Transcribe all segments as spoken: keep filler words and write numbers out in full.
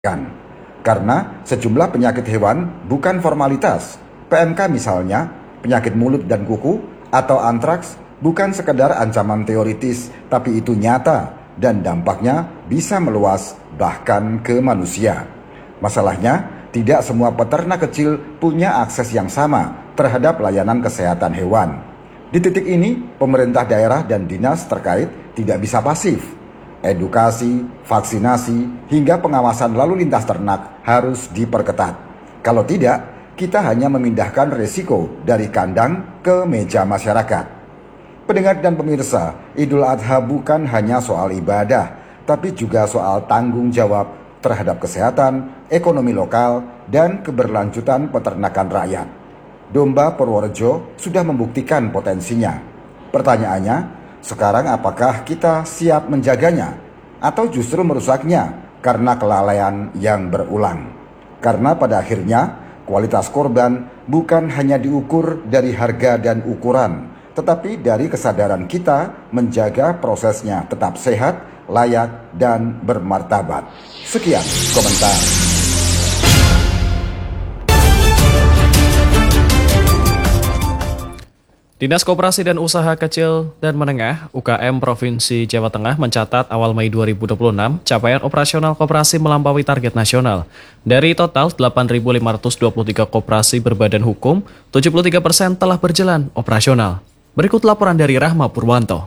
Karena sejumlah penyakit hewan bukan formalitas. P M K misalnya, penyakit mulut dan kuku atau antraks bukan sekedar ancaman teoritis, tapi itu nyata dan dampaknya bisa meluas bahkan ke manusia. Masalahnya, tidak semua peternak kecil punya akses yang sama terhadap layanan kesehatan hewan. Di titik ini, pemerintah daerah dan dinas terkait tidak bisa pasif. Edukasi, vaksinasi, hingga pengawasan lalu lintas ternak harus diperketat. Kalau tidak, kita hanya memindahkan resiko dari kandang ke meja masyarakat. Pendengar dan pemirsa, Idul Adha bukan hanya soal ibadah, tapi juga soal tanggung jawab terhadap kesehatan, ekonomi lokal, dan keberlanjutan peternakan rakyat. Domba Purworejo sudah membuktikan potensinya. Pertanyaannya, sekarang apakah kita siap menjaganya atau justru merusaknya karena kelalaian yang berulang? Karena pada akhirnya kualitas korban bukan hanya diukur dari harga dan ukuran, tetapi dari kesadaran kita menjaga prosesnya tetap sehat, layak, dan bermartabat. Sekian komentar. Dinas Koperasi dan Usaha Kecil dan Menengah U K M Provinsi Jawa Tengah mencatat awal Mei dua ribu dua puluh enam capaian operasional koperasi melampaui target nasional. Dari total delapan ribu lima ratus dua puluh tiga koperasi berbadan hukum, tujuh puluh tiga persen telah berjalan operasional. Berikut laporan dari Rahma Purwanto.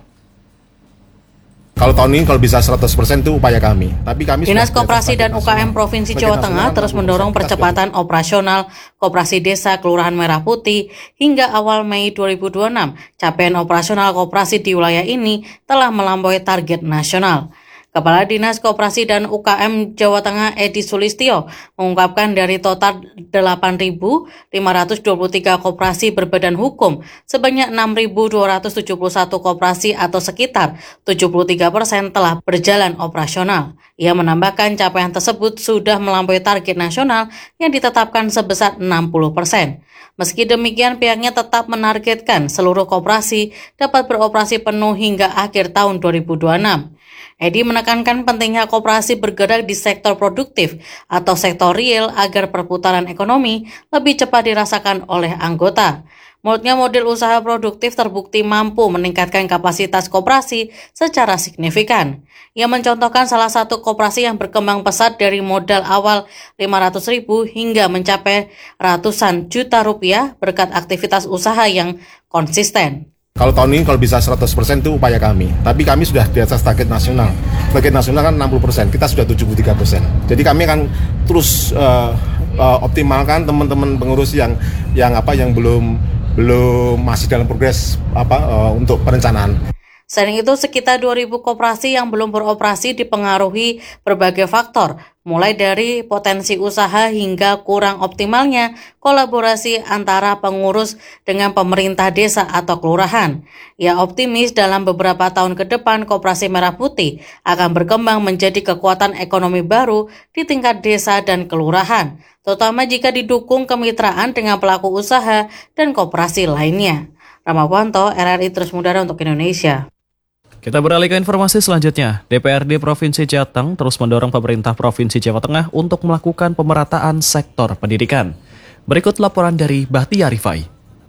Kalau tahun ini kalau bisa seratus persen itu upaya kami. Tapi kami Dinas Koperasi dan U K M Provinsi Jawa Tengah terus mendorong percepatan operasional koperasi desa Kelurahan Merah Putih hingga awal Mei dua ribu dua puluh enam. Capaian operasional koperasi di wilayah ini telah melampaui target nasional. Kepala Dinas Koperasi dan U K M Jawa Tengah Edi Sulistyo mengungkapkan dari total delapan ribu lima ratus dua puluh tiga koperasi berbadan hukum, sebanyak enam ribu dua ratus tujuh puluh satu koperasi atau sekitar tujuh puluh tiga persen telah berjalan operasional. Ia menambahkan capaian tersebut sudah melampaui target nasional yang ditetapkan sebesar enam puluh persen. Meski demikian, pihaknya tetap menargetkan seluruh koperasi dapat beroperasi penuh hingga akhir tahun dua ribu dua puluh enam. Edi menekankan pentingnya koperasi bergerak di sektor produktif atau sektor real agar perputaran ekonomi lebih cepat dirasakan oleh anggota. Menurutnya model usaha produktif terbukti mampu meningkatkan kapasitas koperasi secara signifikan. Ia mencontohkan salah satu koperasi yang berkembang pesat dari modal awal lima ratus ribu hingga mencapai ratusan juta rupiah berkat aktivitas usaha yang konsisten. Kalau tahun ini kalau bisa seratus persen itu upaya kami. Tapi kami sudah di atas target nasional. Target nasional kan enam puluh persen, kita sudah tujuh puluh tiga persen. Jadi kami akan terus uh, uh, optimalkan teman-teman pengurus yang yang apa yang belum belum masih dalam progres apa uh, untuk perencanaan. Selain itu, sekitar dua ribu koperasi yang belum beroperasi dipengaruhi berbagai faktor, mulai dari potensi usaha hingga kurang optimalnya kolaborasi antara pengurus dengan pemerintah desa atau kelurahan. Ia optimis dalam beberapa tahun ke depan Koperasi Merah Putih akan berkembang menjadi kekuatan ekonomi baru di tingkat desa dan kelurahan, terutama jika didukung kemitraan dengan pelaku usaha dan koperasi lainnya. Rahma Purwanto, R R I Terus Mudara untuk Indonesia. Kita beralih ke informasi selanjutnya. D P R D Provinsi Jateng terus mendorong pemerintah Provinsi Jawa Tengah untuk melakukan pemerataan sektor pendidikan. Berikut laporan dari Bahtia Rifai.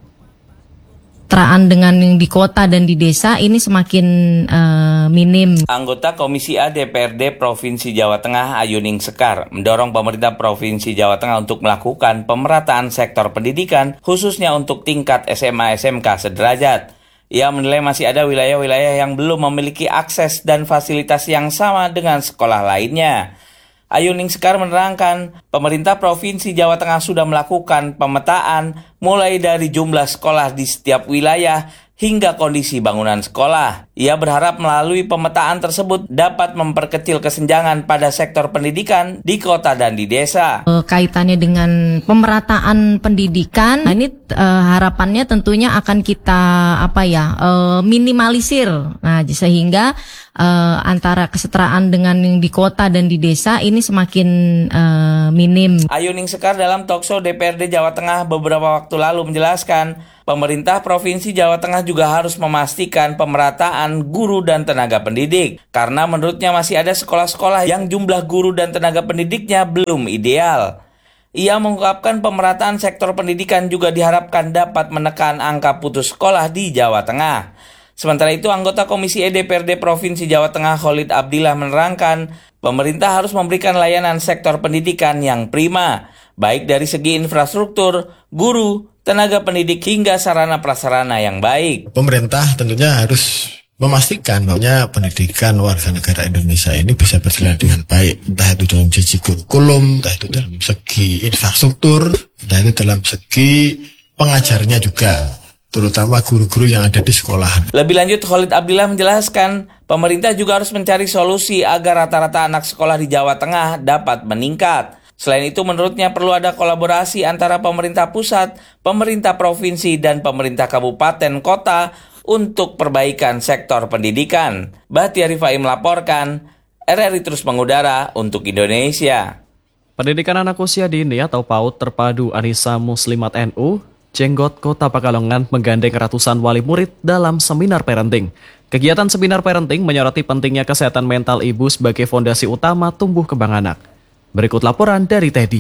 Teraan dengan yang di kota dan di desa ini semakin uh, minim. Anggota Komisi A D P R D Provinsi Jawa Tengah Ayuning Sekar mendorong pemerintah Provinsi Jawa Tengah untuk melakukan pemerataan sektor pendidikan khususnya untuk tingkat S M A S M K sederajat. Ia menilai masih ada wilayah-wilayah yang belum memiliki akses dan fasilitas yang sama dengan sekolah lainnya. Ayuning Sekar menerangkan, pemerintah Provinsi Jawa Tengah sudah melakukan pemetaan mulai dari jumlah sekolah di setiap wilayah hingga kondisi bangunan sekolah. Ia berharap melalui pemetaan tersebut dapat memperkecil kesenjangan pada sektor pendidikan di kota dan di desa. Kaitannya dengan pemerataan pendidikan, nah ini uh, harapannya tentunya akan kita apa ya uh, minimalisir. Nah sehingga uh, antara kesetaraan dengan yang di kota dan di desa ini semakin uh, minim. Ayuning Sekar dalam talkshow D P R D Jawa Tengah beberapa waktu lalu menjelaskan, Pemerintah Provinsi Jawa Tengah juga harus memastikan pemerataan guru dan tenaga pendidik, karena menurutnya masih ada sekolah-sekolah yang jumlah guru dan tenaga pendidiknya belum ideal. Ia mengungkapkan pemerataan sektor pendidikan juga diharapkan dapat menekan angka putus sekolah di Jawa Tengah. Sementara itu, anggota Komisi E D P R D Provinsi Jawa Tengah Khalid Abdillah menerangkan, pemerintah harus memberikan layanan sektor pendidikan yang prima, baik dari segi infrastruktur, guru, tenaga pendidik hingga sarana prasarana yang baik. Pemerintah tentunya harus memastikan bahwa pendidikan warga negara Indonesia ini bisa berjalan dengan baik, entah itu dalam segi kurikulum, entah itu dalam segi infrastruktur, entah itu dalam segi pengajarnya juga, terutama guru-guru yang ada di sekolah. Lebih lanjut, Khalid Abdillah menjelaskan, pemerintah juga harus mencari solusi agar rata-rata anak sekolah di Jawa Tengah dapat meningkat. Selain itu, menurutnya perlu ada kolaborasi antara pemerintah pusat, pemerintah provinsi, dan pemerintah kabupaten kota untuk perbaikan sektor pendidikan. Bahtiar Rifai melaporkan, R R I terus mengudara untuk Indonesia. Pendidikan anak usia dini atau PAUD terpadu Anissa Muslimat N U, Jenggot Kota Pekalongan menggandeng ratusan wali murid dalam seminar parenting. Kegiatan seminar parenting menyoroti pentingnya kesehatan mental ibu sebagai fondasi utama tumbuh kembang anak. Berikut laporan dari Teddy.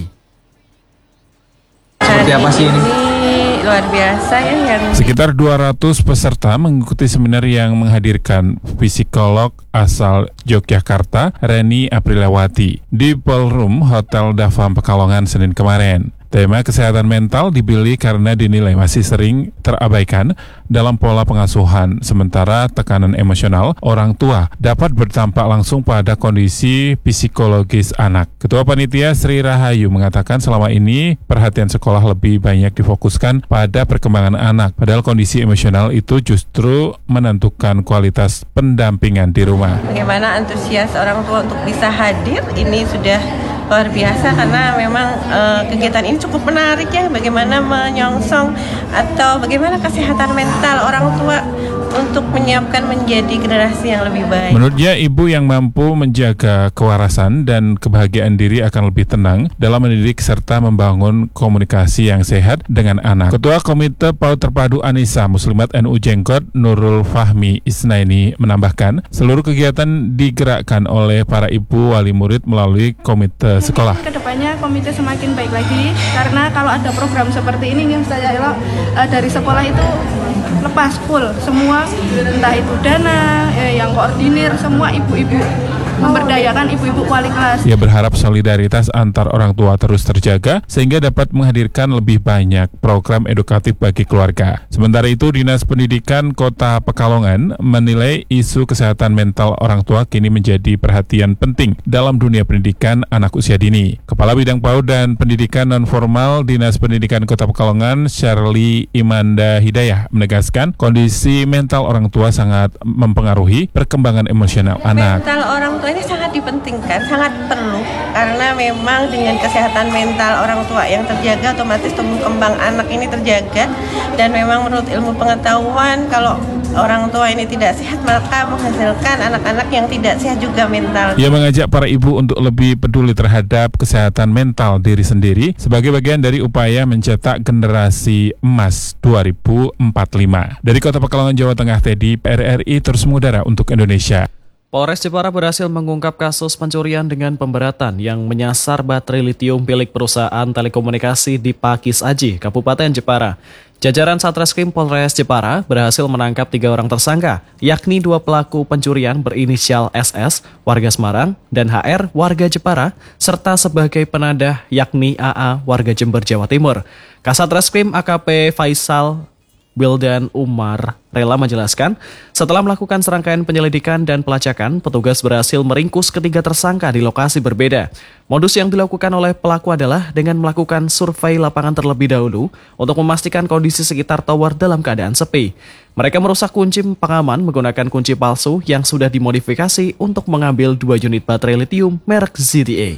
Seperti apa sih ini? Ini luar biasa ya yang... Sekitar dua ratus peserta mengikuti seminar yang menghadirkan psikolog asal Yogyakarta, Reni Aprilawati, di Ballroom Hotel Davam Pekalongan Senin kemarin. Tema kesehatan mental dipilih karena dinilai masih sering terabaikan dalam pola pengasuhan, sementara tekanan emosional orang tua dapat berdampak langsung pada kondisi psikologis anak. Ketua Panitia Sri Rahayu mengatakan selama ini perhatian sekolah lebih banyak difokuskan pada perkembangan anak, padahal kondisi emosional itu justru menentukan kualitas pendampingan di rumah. Bagaimana antusias orang tua untuk bisa hadir, ini sudah luar biasa karena memang e, kegiatan ini cukup menarik ya, bagaimana menyongsong atau bagaimana kesehatan mental orang tua untuk menyiapkan menjadi generasi yang lebih baik. Menurutnya, ibu yang mampu menjaga kewarasan dan kebahagiaan diri akan lebih tenang dalam mendidik serta membangun komunikasi yang sehat dengan anak. Ketua Komite PAUD Terpadu Anissa Muslimat N U Jenggot Nurul Fahmi Isnaini menambahkan, seluruh kegiatan digerakkan oleh para ibu wali murid melalui komite sekolah. Kedepannya komite semakin baik lagi, karena kalau ada program seperti ini, saya elok dari sekolah itu lepas full semua, entah itu dana, eh, yang koordinir, semua ibu-ibu, memberdayakan ibu-ibu wali kelas. Ia berharap solidaritas antar orang tua terus terjaga sehingga dapat menghadirkan lebih banyak program edukatif bagi keluarga. Sementara itu, Dinas Pendidikan Kota Pekalongan menilai isu kesehatan mental orang tua kini menjadi perhatian penting dalam dunia pendidikan anak usia dini. Kepala Bidang PAUD dan Pendidikan Nonformal Dinas Pendidikan Kota Pekalongan, Shirley Imanda Hidayah, menegaskan kondisi mental orang tua sangat mempengaruhi perkembangan emosional anak. Mental orang tua ini sangat dipentingkan, sangat perlu, karena memang dengan kesehatan mental orang tua yang terjaga, otomatis tumbuh kembang anak ini terjaga. Dan memang menurut ilmu pengetahuan, kalau orang tua ini tidak sehat, maka menghasilkan anak-anak yang tidak sehat juga mental. Ia mengajak para ibu untuk lebih peduli terhadap kesehatan mental diri sendiri sebagai bagian dari upaya mencetak generasi emas dua ribu empat puluh lima. Dari Kota Pekalongan, Jawa Tengah, Teddy, P R R I terus mengudara untuk Indonesia. Polres Jepara berhasil mengungkap kasus pencurian dengan pemberatan yang menyasar baterai litium milik perusahaan telekomunikasi di Pakis Aji, Kabupaten Jepara. Jajaran Satreskrim Polres Jepara berhasil menangkap tiga orang tersangka, yakni dua pelaku pencurian berinisial S S, warga Semarang, dan H R, warga Jepara, serta sebagai penadah yakni A A, warga Jember, Jawa Timur. Kasatreskrim A K P Faisal Wildan Umar rela menjelaskan, setelah melakukan serangkaian penyelidikan dan pelacakan, petugas berhasil meringkus ketiga tersangka di lokasi berbeda. Modus yang dilakukan oleh pelaku adalah dengan melakukan survei lapangan terlebih dahulu untuk memastikan kondisi sekitar tower dalam keadaan sepi. Mereka merusak kunci pengaman menggunakan kunci palsu yang sudah dimodifikasi untuk mengambil dua unit baterai litium merek Z T A.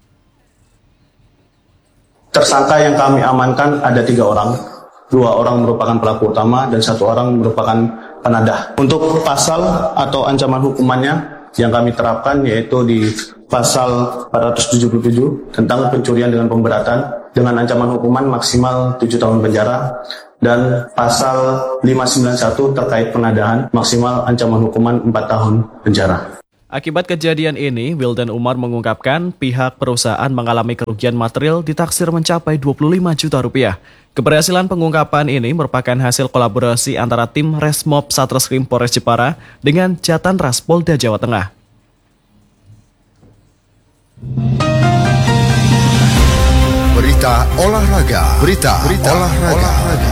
Tersangka yang kami amankan ada tiga orang. Dua orang merupakan pelaku utama dan satu orang merupakan penadah. Untuk pasal atau ancaman hukumannya yang kami terapkan yaitu di pasal empat ratus tujuh puluh tujuh tentang pencurian dengan pemberatan dengan ancaman hukuman maksimal tujuh tahun penjara dan pasal lima sembilan satu terkait penadahan maksimal ancaman hukuman empat tahun penjara. Akibat kejadian ini, Wildan Umar mengungkapkan pihak perusahaan mengalami kerugian material ditaksir mencapai dua puluh lima juta rupiah. Keberhasilan pengungkapan ini merupakan hasil kolaborasi antara tim Resmob Satreskrim Polres Jepara dengan Jatanras Polda Jawa Tengah. Berita olahraga, berita, berita olahraga. olahraga.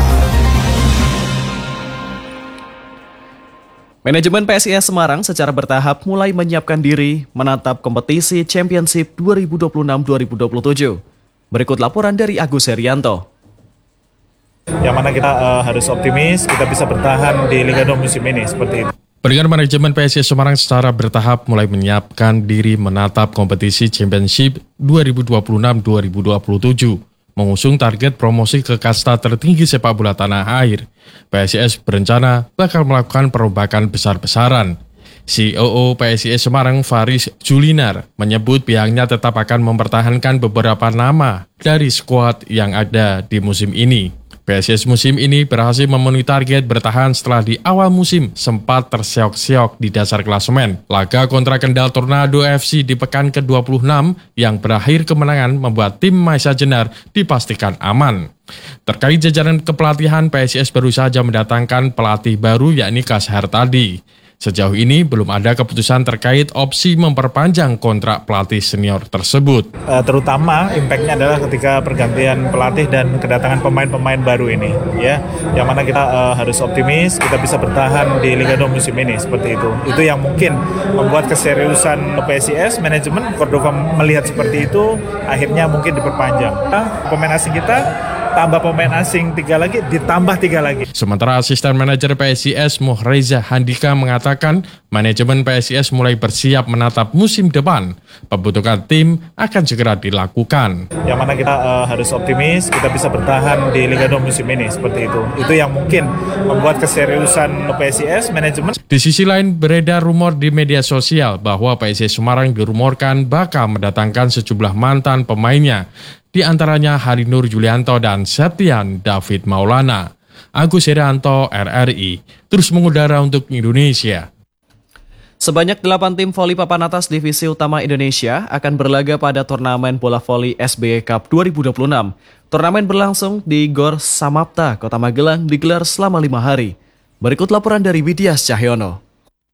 Manajemen P S I S Semarang secara bertahap mulai menyiapkan diri menatap kompetisi Championship dua ribu dua puluh enam dua ribu dua puluh tujuh. Berikut laporan dari Agus Herianto. Yang mana kita uh, harus optimis, kita bisa bertahan di Liga dua musim ini, seperti itu. Pendengar, manajemen P S I S Semarang secara bertahap mulai menyiapkan diri menatap kompetisi Championship dua ribu dua puluh enam dua ribu dua puluh tujuh. Mengusung target promosi ke kasta tertinggi sepak bola tanah air, P S I S berencana bakal melakukan perombakan besar-besaran. C E O P S I S Semarang Faris Julinar menyebut pihaknya tetap akan mempertahankan beberapa nama dari skuad yang ada di musim ini. P S I S musim ini berhasil memenuhi target bertahan setelah di awal musim sempat terseok-seok di dasar klasemen. Laga kontra Kendal Tornado F C di pekan ke dua puluh enam yang berakhir kemenangan membuat tim Maisa Jenar dipastikan aman. Terkait jajaran kepelatihan, P S I S baru saja mendatangkan pelatih baru yakni Kas Hartadi. Sejauh ini belum ada keputusan terkait opsi memperpanjang kontrak pelatih senior tersebut. Uh, terutama impact-nya adalah ketika pergantian pelatih dan kedatangan pemain-pemain baru ini, ya, yang mana kita uh, harus optimis, kita bisa bertahan di Liga dua musim ini, seperti itu. Itu yang mungkin membuat keseriusan P S I S, manajemen Cordova melihat seperti itu, akhirnya mungkin diperpanjang. Nah, pemain asing kita tambah pemain asing tiga lagi, ditambah tiga lagi. Sementara asisten manajer P S I S Muhreza Handika mengatakan manajemen P S I S mulai bersiap menatap musim depan. Pembentukan tim akan segera dilakukan. Yang mana kita uh, harus optimis, kita bisa bertahan di Liga dua musim ini, seperti itu. Itu yang mungkin membuat keseriusan P S I S, manajemen. Di sisi lain beredar rumor di media sosial bahwa P S I S Semarang dirumorkan bakal mendatangkan sejumlah mantan pemainnya. Di antaranya Hari Nur Julianto dan Septian David Maulana. Agus Herianto, R R I, terus mengudara untuk Indonesia. Sebanyak delapan tim voli papan atas Divisi Utama Indonesia akan berlaga pada turnamen bola voli S B Y Cup dua ribu dua puluh enam. Turnamen berlangsung di Gor Samapta, Kota Magelang, digelar selama lima hari. Berikut laporan dari Widyas Cahyono.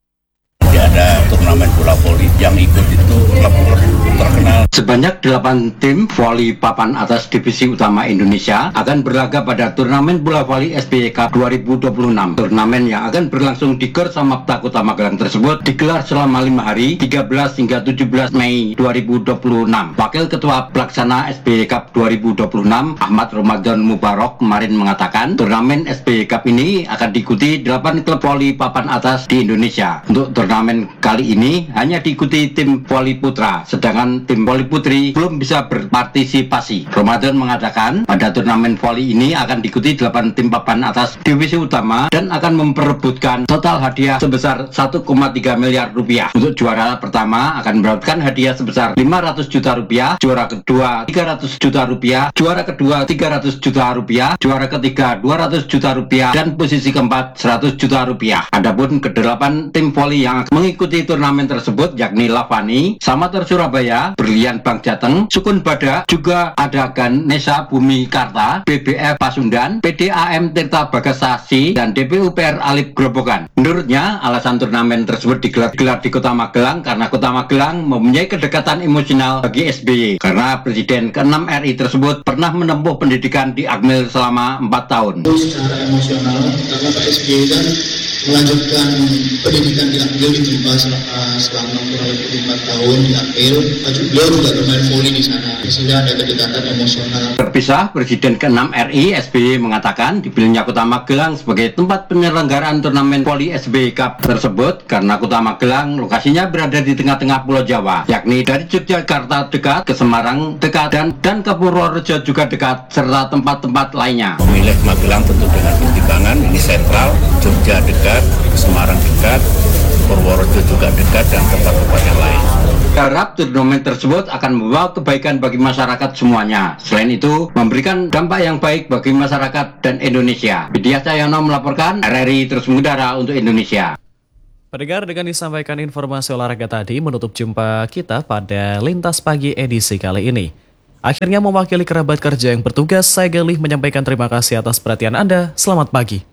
Ada turnamen bola voli yang ikut itu klub-klub terkenal. Sebanyak delapan tim voli papan atas Divisi Utama Indonesia akan berlaga pada turnamen bola voli S B Y Cup dua ribu dua puluh enam. Turnamen yang akan berlangsung di Gor Samapta Kota Magelang tersebut digelar selama lima hari, tiga belas hingga tujuh belas Mei dua ribu dua puluh enam. Wakil Ketua Pelaksana S B Y Cup dua ribu dua puluh enam, Ahmad Ramadan Mubarok, kemarin mengatakan turnamen S B Y Cup ini akan diikuti delapan klub voli papan atas di Indonesia. Untuk turnamen kali ini hanya diikuti tim voli putra, sedangkan tim voli putri belum bisa berpartisipasi. Ramadan mengatakan pada turnamen voli ini akan diikuti delapan tim papan atas divisi utama dan akan memperebutkan total hadiah sebesar satu koma tiga miliar rupiah. Untuk juara pertama akan mendapatkan hadiah sebesar lima ratus juta rupiah, juara kedua tiga ratus juta rupiah, juara kedua tiga ratus juta rupiah, juara ketiga dua ratus juta rupiah, dan posisi keempat seratus juta rupiah. Adapun kedelapan tim voli yang mengikuti turnamen tersebut yakni Lavani, Samator Surabaya, Berlian Bank Jateng, Sukun Badak, juga ada Ganesha Bumi Karta, B B F Pasundan, P D A M Tirta Bagasasi, dan D P U P R Alip Grobogan. Menurutnya, alasan turnamen tersebut digelar di Kota Magelang karena Kota Magelang mempunyai kedekatan emosional bagi S B Y, karena Presiden keenam R I tersebut pernah menempuh pendidikan di Akmil selama empat tahun. Secara emosional, karena S B Y kan melanjutkan pendidikan di Akmil di Jumpa selama kurang lebih empat tahun di Akmil. Beliau juga bermain voli di sana, sehingga ada kedekatan emosional. Terpisah, Presiden keenam R I S B Y mengatakan dipilihnya Kota Magelang sebagai tempat penyelenggaraan turnamen voli S B Y Cup tersebut karena Kota Magelang lokasinya berada di tengah-tengah Pulau Jawa, yakni dari Yogyakarta dekat, ke Semarang dekat, dan dan ke Purworejo juga dekat, serta tempat-tempat lainnya. Memilih Magelang tentu dengan pertimbangan ini sentral, Jogja dekat, Semarang dekat, Purworejo juga dekat dan tempat-tempat yang lain. Harap turnamen tersebut akan membawa kebaikan bagi masyarakat semuanya. Selain itu, memberikan dampak yang baik bagi masyarakat dan Indonesia. Widya Cahyono melaporkan, R R I terus mengudara untuk Indonesia. Pendengar, dengan disampaikan informasi olahraga tadi menutup jumpa kita pada Lintas Pagi edisi kali ini. Akhirnya mewakili kerabat kerja yang bertugas, saya Galih menyampaikan terima kasih atas perhatian Anda. Selamat pagi.